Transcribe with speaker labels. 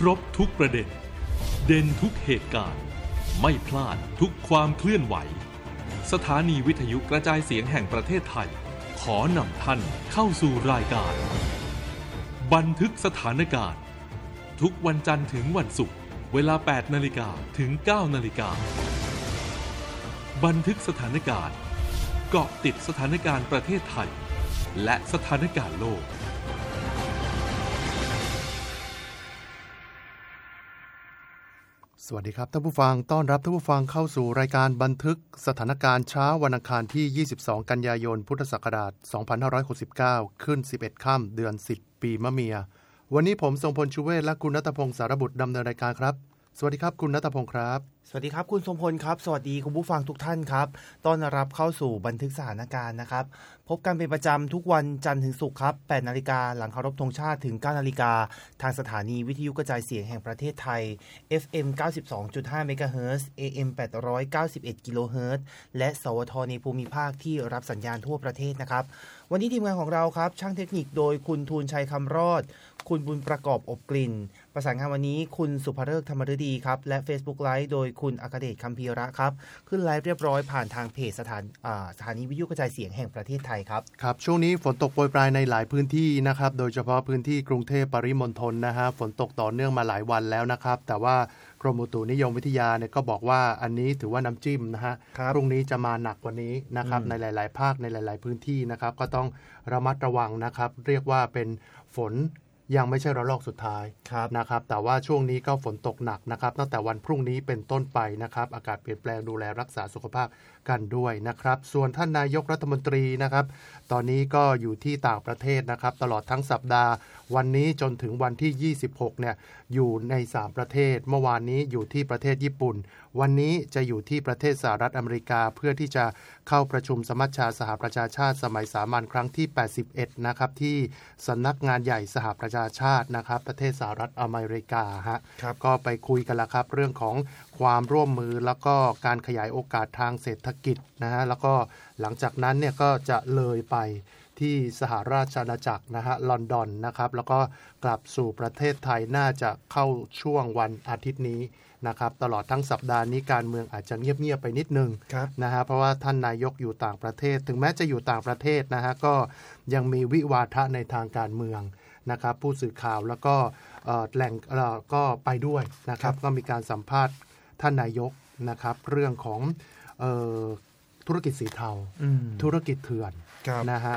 Speaker 1: รบทุกประเด็นเด่นทุกเหตุการณ์ไม่พลาดทุกความเคลื่อนไหวสถานีวิทยุกระจายเสียงแห่งประเทศไทยขอนำท่านเข้าสู่รายการบันทึกสถานการณ์ทุกวันจันทร์ถึงวันศุกร์เวลา 8 นาฬิกาถึง 9 นาฬิกาบันทึกสถานการณ์เกาะติดสถานการณ์ประเทศไทยและสถานการณ์โลก
Speaker 2: สวัสดีครับท่านผู้ฟังต้อนรับท่านผู้ฟังเข้าสู่รายการบันทึกสถานการณ์เช้าวันอังคารที่22กันยายนพุทธศักราช2569ขึ้น11ค่ำเดือน10ปีมะเมียวันนี้ผมทรงพลชูเวศและคุณณัฐพงศ์สารบุตรดำเนินรายการครับสวัสดีครับคุณณัฐพงศ์ครับ
Speaker 3: สวัสดีครับคุณทรงพลครับสวัสดีคุณผู้ฟังทุกท่านครับต้อนรับเข้าสู่บันทึกสถานการณ์นะครับพบกันเป็นประจำทุกวันจันทร์ถึงศุกร์ครับ 8 นาฬิกาหลังเคารพธงชาติถึง 9 นาฬิกาทางสถานีวิทยุกระจายเสียงแห่งประเทศไทย FM 92.5 เมกะเฮิรตซ์ AM 891 กิโลเฮิรตซ์และสวทในภูมิภาคที่รับสัญญาณทั่วประเทศนะครับวันนี้ทีมงานของเราครับช่างเทคนิคโดยคุณทูลชัยคำรอดคุณบุญประกอบอบกลิ่นประสานงานวันนี้คุณสุภฤกษ์ธรรมฤดีครับและ Facebook Live โดยคุณอัคเดชคัมภีระครับขึ้นไลฟ์เรียบร้อยผ่านทางเพจสถานีวิทยุกระจายเสียงแห่งประเทศไทยครับ
Speaker 2: ครับช่วงนี้ฝนตกโปรยปลายในหลายพื้นที่นะครับโดยเฉพาะพื้นที่กรุงเทพปริมณฑลนะฮะฝนตกต่อเนื่องมาหลายวันแล้วนะครับแต่ว่ากรมอุตุนิยมวิทยาเนี่ยก็บอกว่าอันนี้ถือว่าน้ำจิ้มนะฮะพรุ่งนี้จะมาหนักกว่านี้นะครับในหลายๆภาคในหลายๆพื้นที่นะครับก็ต้องระมัดระวังนะครับเรียกว่าเป็นฝนยังไม่ใช่ระลอกสุดท้ายนะครับแต่ว่าช่วงนี้ก็ฝนตกหนักนะครับตั้งแต่วันพรุ่งนี้เป็นต้นไปนะครับอากาศเปลี่ยนแปลงดูแลรักษาสุขภาพกันด้วยนะครับส่วนท่านนายกรัฐมนตรีนะครับตอนนี้ก็อยู่ที่ต่างประเทศนะครับตลอดทั้งสัปดาห์วันนี้จนถึงวันที่26เนี่ยอยู่ใน3ประเทศเมื่อวานนี้อยู่ที่ประเทศญี่ปุ่นวันนี้จะอยู่ที่ประเทศสหรัฐอเมริกาเพื่อที่จะเข้าประชุมสมัชชาสหประชาชาติสมัยสามัญครั้งที่81นะครับที่สำนักงานใหญ่สหประชาชาตินะครับประเทศสหรัฐอเมริกาฮะก็ไปคุยกันละครับเรื่องของความร่วมมือแล้วก็การขยายโอกาสทางเศรษฐกิจนะฮะแล้วก็หลังจากนั้นเนี่ยก็จะเลยไปที่สหราชอาณาจักรนะฮะลอนดอนนะครับแล้วก็กลับสู่ประเทศไทยน่าจะเข้าช่วงวันอาทิตย์นี้นะครับตลอดทั้งสัปดาห์นี้การเมืองอาจจะเงียบๆไปนิดนึงนะฮะเพราะว่าท่านนายกอยู่ต่างประเทศถึงแม้จะอยู่ต่างประเทศนะฮะก็ยังมีวิวาทะในทางการเมืองนะครับผู้สื่อข่าวแล้วก็แหล่งก็ไปด้วยนะครับก็มีการสัมภาษณ์ท่านนายกนะครับเรื่องของธุรกิจสีเทาธุรกิจเถื่อนนะฮะ